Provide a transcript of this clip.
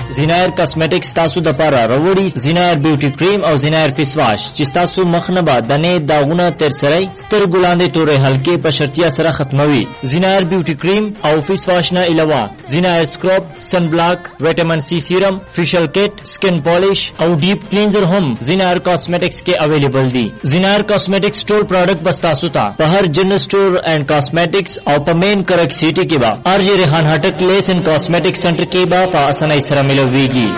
زینایر کاسمیټکس تاسو د پاره وروړي زینایر بیوټي کریم او زینایر فیس واش چې تاسو مخ نه با دنه داغونه تر سره ستر ګلاندې تورې حلقې په شرطیا سره ختموي. زینایر بیوټي کریم او فیس واش نه علاوه زینایر سکرب، سن بلاک، وټامین سی سیرم، فیشل کټ، سکن پالیش او ډیپ کلینزر هم زینایر کاسمیټکس کې اویلیبل دي. زینایر کاسمیټکس ټول پروډکټ بس تاسو ته په هر جنرل سٹور اینڈ کاسمیټکس او په مین کرک سیټي کې با ارجی ریحان هټک لیس اینڈ کاسمیټک سنټر کې با په اسانۍ سره ملويږي.